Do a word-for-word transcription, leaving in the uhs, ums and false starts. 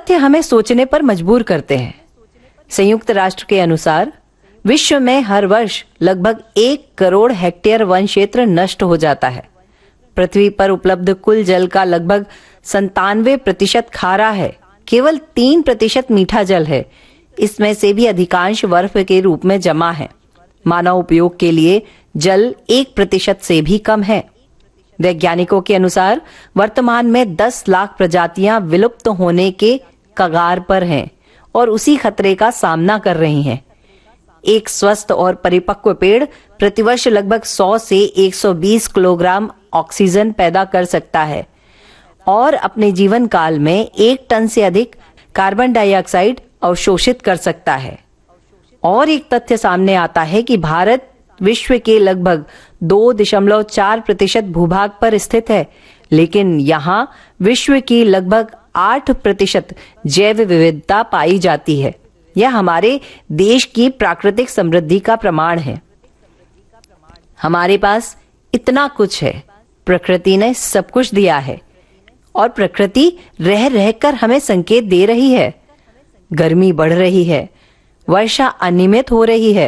तथ्य हमें सोचने पर मजबूर करते हैं। संयुक्त राष्ट्र के अनुसार विश्व में हर वर्ष लगभग एक करोड़ हेक्टेयर वन क्षेत्र नष्ट हो जाता है। पृथ्वी पर उपलब्ध कुल जल का लगभग संतानवे प्रतिशत खारा है, केवल तीन प्रतिशत मीठा जल है। इसमें से भी अधिकांश बर्फ के रूप में जमा है। मानव उपयोग के लिए जल एक प्रतिशत से भी कम है। वैज्ञानिकों के अनुसार वर्तमान में दस लाख प्रजातियां विलुप्त होने के कगार पर हैं और उसी खतरे का सामना कर रही हैं। एक स्वस्थ और परिपक्व पेड़ प्रतिवर्ष लगभग सौ से एक सौ बीस किलोग्राम ऑक्सीजन पैदा कर सकता है और अपने जीवन काल में एक टन से अधिक कार्बन डाइऑक्साइड अवशोषित कर सकता है। और एक तथ्य सामने आता है कि भारत विश्व के लगभग दो दशमलव चार प्रतिशत भूभाग पर स्थित है, लेकिन यहाँ विश्व की लगभग आठ प्रतिशत जैव विविधता पाई जाती है। यह हमारे देश की प्राकृतिक समृद्धि का प्रमाण है। हमारे पास इतना कुछ है, प्रकृति ने सब कुछ दिया है और प्रकृति रह रहकर हमें संकेत दे रही है। गर्मी बढ़ रही है, वर्षा अनियमित हो रही है,